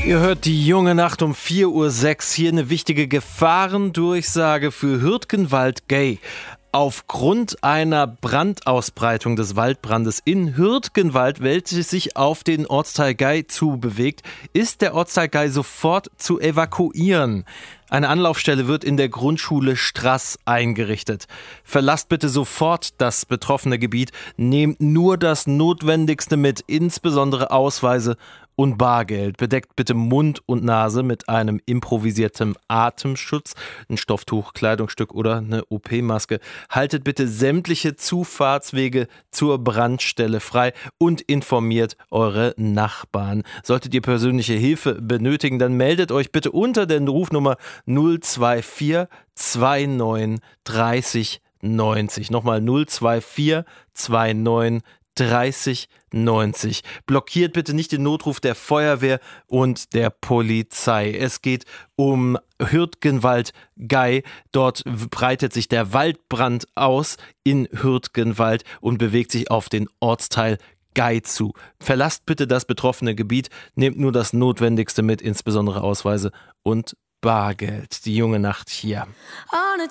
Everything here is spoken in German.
Ihr hört die junge Nacht um 4:06 Uhr. Hier eine wichtige Gefahrendurchsage für Hürtgenwald-Gay. Aufgrund einer Brandausbreitung des Waldbrandes in Hürtgenwald, welches sich auf den Ortsteil Gay zubewegt, ist der Ortsteil Gay sofort zu evakuieren. Eine Anlaufstelle wird in der Grundschule Straß eingerichtet. Verlasst bitte sofort das betroffene Gebiet, nehmt nur das Notwendigste mit, insbesondere Ausweise und Bargeld. Bedeckt bitte Mund und Nase mit einem improvisierten Atemschutz, ein Stofftuch, Kleidungsstück oder eine OP-Maske. Haltet bitte sämtliche Zufahrtswege zur Brandstelle frei und informiert eure Nachbarn. Solltet ihr persönliche Hilfe benötigen, dann meldet euch bitte unter der Rufnummer 024 29 30 90. Nochmal 024 29 30 90. Blockiert bitte nicht den Notruf der Feuerwehr und der Polizei. Es geht um Hürtgenwald-Gay. Dort breitet sich der Waldbrand aus in Hürtgenwald und bewegt sich auf den Ortsteil Gay zu. Verlasst bitte das betroffene Gebiet, nehmt nur das Notwendigste mit, insbesondere Ausweise und Bargeld. Die junge Nacht hier.